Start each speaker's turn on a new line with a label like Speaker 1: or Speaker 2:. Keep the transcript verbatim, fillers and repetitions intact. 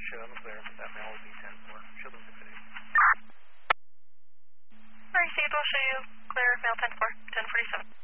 Speaker 1: show them clear, but that mail will be ten four. Show them the video.
Speaker 2: Received, we'll show you clear, mail ten four, ten forty-seven.